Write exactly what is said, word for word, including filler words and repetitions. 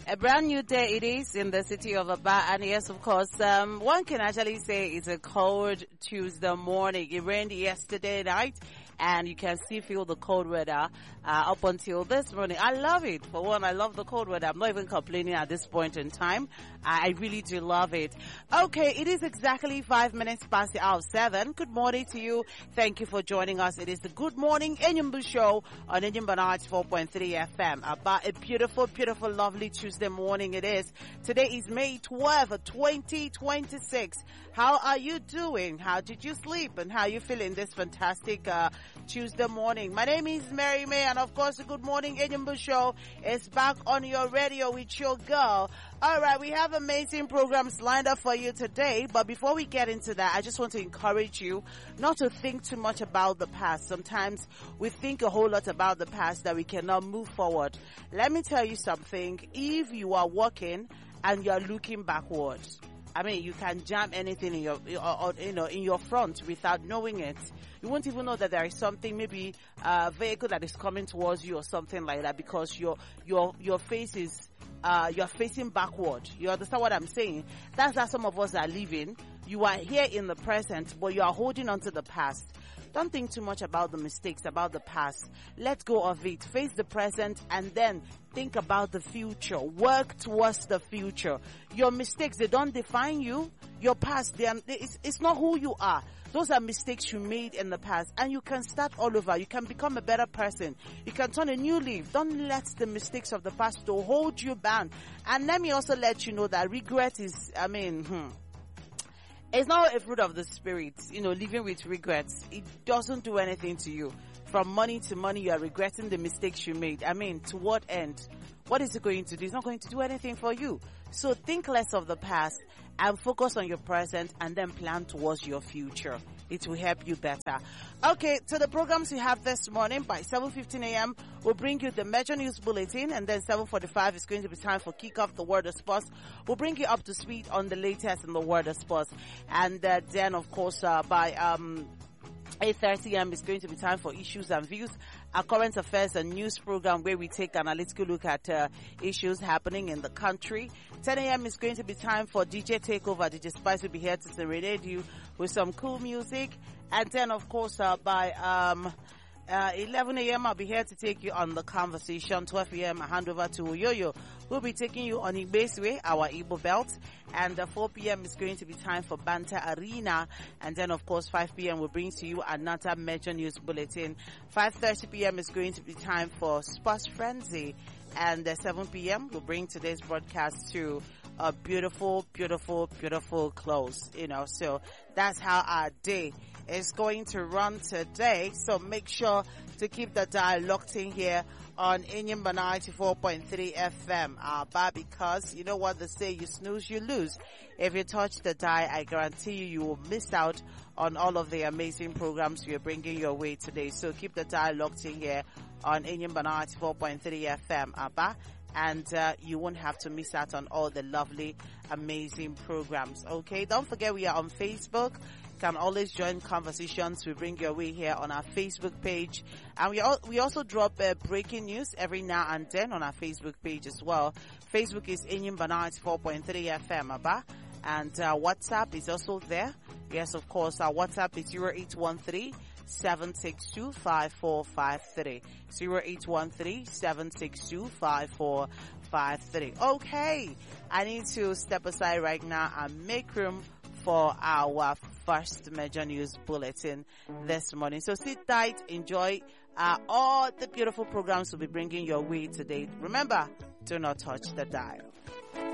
A brand new day it is in the city of Aba, and yes, of course, um, one can actually say it's a cold Tuesday morning. It rained yesterday night, and you can still feel the cold weather uh, up until this morning. I love it. For one, I love the cold weather. I'm not even complaining at this point in time. I, I really do love it. Okay, it is exactly five minutes past the hour of seven. Good morning to you. Thank you for joining us. It is the Good Morning Enyimbu Show on Enyimbu ninety-four point three F M. About a beautiful, beautiful, lovely Tuesday morning it is. Today is May twelfth, twenty twenty-six. How are you doing? How did you sleep? And how are you feeling this fantastic uh, Tuesday morning? My name is Mary May, and of course the Good Morning Enyimbu Show is back on your radio with your girl. Alright, we have amazing programs lined up for you today, but before we get into that, I just want to encourage you not to think too much about the past. Sometimes we think a whole lot about the past that we cannot move forward. Let me tell you something. If you are walking and you are looking backwards, I mean, you can jam anything in your, or, you know, in your front without knowing it. You won't even know that there is something, maybe a vehicle that is coming towards you or something like that, because your, your, your face is, uh, you're facing backward. You understand what I'm saying? That's how some of us are living. You are here in the present, but you are holding on to the past. Don't think too much about the mistakes, about the past. Let go of it. Face the present and then think about the future. Work towards the future. Your mistakes, they don't define you. Your past, they are, it's, it's not who you are. Those are mistakes you made in the past, and you can start all over. You can become a better person. You can turn a new leaf. Don't let the mistakes of the past to hold you back. And let me also let you know that regret is, I mean, hmm, it's not a fruit of the spirit, you know, living with regrets. It doesn't do anything to you. From money to money, you are regretting the mistakes you made. I mean, to what end? What is it going to do? It's not going to do anything for you. So think less of the past and focus on your present, and then plan towards your future. It will help you better. Okay, to the programs we have this morning. By seven fifteen a.m., we'll bring you the Major News Bulletin, and then seven forty-five is going to be time for Kick Off the World of Sports. We'll bring you up to speed on the latest in the world of sports. And uh, then, of course, uh, by um eight thirty a.m. is going to be time for Issues and Views, a current affairs and news program where we take an analytical look at uh, issues happening in the country. ten a.m. is going to be time for D J Takeover. D J Spice will be here to serenade you with some cool music. And then, of course, uh, by um Uh, eleven a.m. I'll be here to take you on the conversation. twelve a.m. I hand over to Oyoyo. We'll be taking you on Igbeswe, our Igbo belt. And uh, four p.m. is going to be time for Banter Arena. And then, of course, five p.m. will bring to you another Major News Bulletin. five thirty p.m. is going to be time for Sports Frenzy. And uh, seven p.m. will bring today's broadcast to a beautiful, beautiful, beautiful close. You know, so that's how our day is going to run today. So make sure to keep the dial locked in here on Enyimba ninety-four point three F M. Uh, but because you know what they say, you snooze, you lose. If you touch the dial, I guarantee you, you will miss out on all of the amazing programs we are bringing your way today. So keep the dial locked in here on Enyimba ninety-four point three F M. Abba. And uh, you won't have to miss out on all the lovely, amazing programs. Okay, don't forget we are on Facebook. You can always join conversations we bring your way here on our Facebook page. And we al- we also drop uh, breaking news every now and then on our Facebook page as well. Facebook is Enyimba ninety-four point three F M, Abba. And uh, WhatsApp is also there. Yes, of course, our WhatsApp is zero eight one three seven six two five four five three. zero eight one three seven six two five four five three. Okay, I need to step aside right now and make room for our first Major News Bulletin this morning. So sit tight, enjoy uh, all the beautiful programs we'll be bringing your way today. Remember, do not touch the dial.